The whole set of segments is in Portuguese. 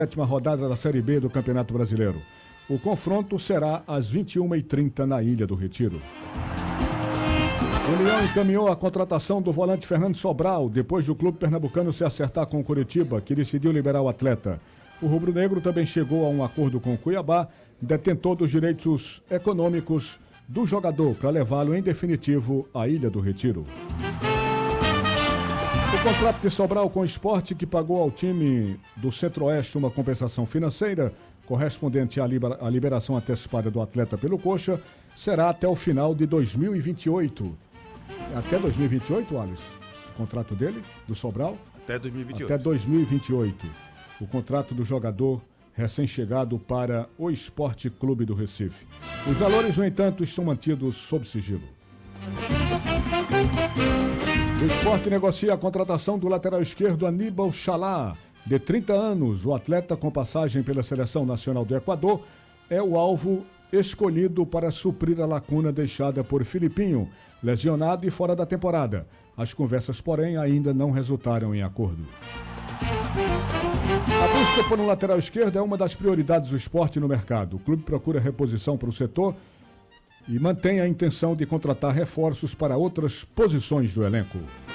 7ª rodada da Série B do Campeonato Brasileiro. O confronto será às 21h30 na Ilha do Retiro. O União encaminhou a contratação do volante Fernando Sobral, depois do clube pernambucano se acertar com o Coritiba, que decidiu liberar o atleta. O rubro-negro também chegou a um acordo com o Cuiabá, detentor dos direitos econômicos do jogador, para levá-lo em definitivo à Ilha do Retiro. O contrato de Sobral com o Sport, que pagou ao time do Centro-Oeste uma compensação financeira correspondente à liberação antecipada do atleta pelo Coxa, será até o final de 2028. Até 2028, Alisson? O contrato dele, do Sobral? Até 2028. Até 2028. O contrato do jogador recém-chegado para o Esporte Clube do Recife. Os valores, no entanto, estão mantidos sob sigilo. O Sport negocia a contratação do lateral esquerdo Aníbal Chalá, de 30 anos. O atleta, com passagem pela Seleção Nacional do Equador, é o alvo escolhido para suprir a lacuna deixada por Filipinho, lesionado e fora da temporada. As conversas, porém, ainda não resultaram em acordo. A busca por um lateral esquerdo é uma das prioridades do Sport no mercado. O clube procura reposição para o setor e mantém a intenção de contratar reforços para outras posições do elenco.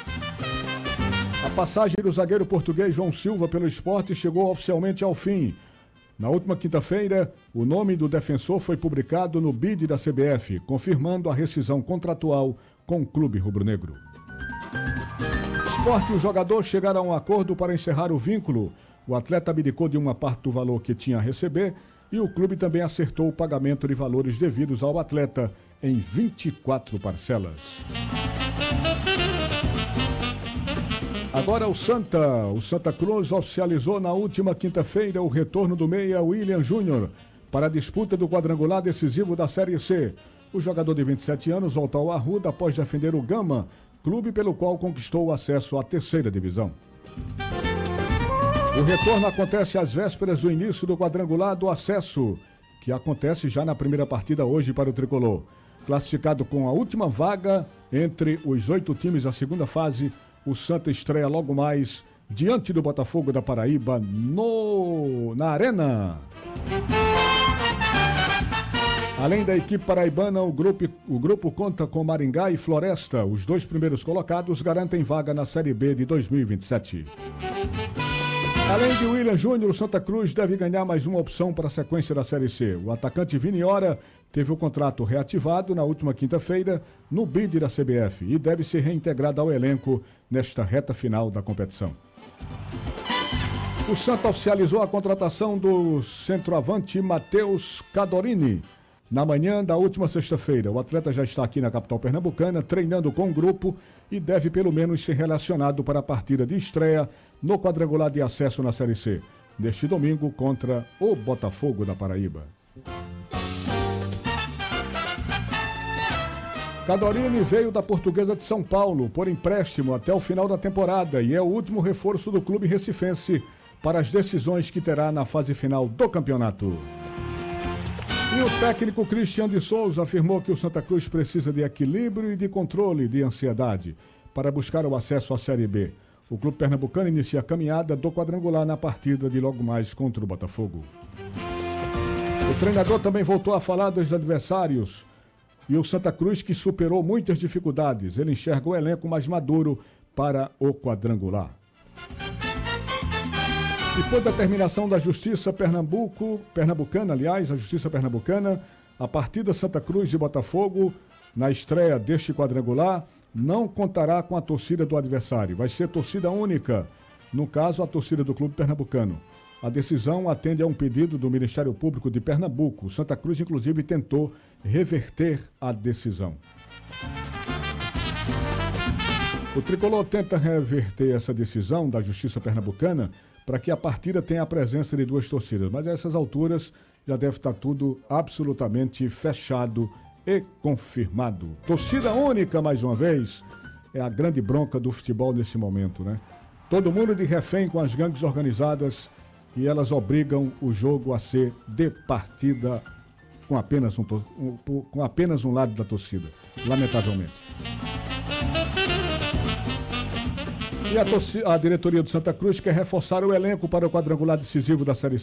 A passagem do zagueiro português João Silva pelo Sport chegou oficialmente ao fim. Na última quinta-feira, o nome do defensor foi publicado no BID da CBF, confirmando a rescisão contratual com o clube rubro-negro. Sport e o jogador chegaram a um acordo para encerrar o vínculo. O atleta abdicou de uma parte do valor que tinha a receber e o clube também acertou o pagamento de valores devidos ao atleta em 24 parcelas. Agora o Santa Cruz oficializou na última quinta-feira o retorno do meia William Júnior para a disputa do quadrangular decisivo da Série C. O jogador de 27 anos volta ao Arruda após defender o Gama, clube pelo qual conquistou o acesso à terceira divisão. O retorno acontece às vésperas do início do quadrangular do acesso, que acontece já na primeira partida hoje para o Tricolor. Classificado com a última vaga entre os 8 times da segunda fase, o Santa estreia logo mais diante do Botafogo da Paraíba na Arena. Além da equipe paraibana, o grupo conta com Maringá e Floresta. Os 2 primeiros colocados garantem vaga na Série B de 2027. Além de William Júnior, o Santa Cruz deve ganhar mais uma opção para a sequência da Série C. O atacante Vini Ora teve o contrato reativado na última quinta-feira no BID da CBF e deve ser reintegrado ao elenco nesta reta final da competição. O Santa oficializou a contratação do centroavante Matheus Cadorini na manhã da última sexta-feira. O atleta já está aqui na capital pernambucana, treinando com o grupo e deve pelo menos ser relacionado para a partida de estreia no quadrangular de acesso na Série C, neste domingo contra o Botafogo da Paraíba. Cadorini veio da Portuguesa de São Paulo por empréstimo até o final da temporada e é o último reforço do clube recifense para as decisões que terá na fase final do campeonato. E o técnico Cristiano de Souza afirmou que o Santa Cruz precisa de equilíbrio e de controle de ansiedade para buscar o acesso à Série B. O clube pernambucano inicia a caminhada do quadrangular na partida de logo mais contra o Botafogo. O treinador também voltou a falar dos adversários e o Santa Cruz, que superou muitas dificuldades. Ele enxerga o elenco mais maduro para o quadrangular. Depois da terminação da Justiça Pernambucana, a Justiça Pernambucana, a partida Santa Cruz e Botafogo, na estreia deste quadrangular, não contará com a torcida do adversário. Vai ser torcida única, no caso, a torcida do clube pernambucano. A decisão atende a um pedido do Ministério Público de Pernambuco. Santa Cruz, inclusive, tentou reverter a decisão. O Tricolor tenta reverter essa decisão da Justiça Pernambucana para que a partida tenha a presença de 2 torcidas. Mas a essas alturas já deve estar tudo absolutamente fechado e confirmado. Torcida única, mais uma vez, é a grande bronca do futebol nesse momento, né? Todo mundo de refém com as gangues organizadas e elas obrigam o jogo a ser de partida com apenas um lado da torcida, lamentavelmente. E a diretoria do Santa Cruz quer reforçar o elenco para o quadrangular decisivo da Série C.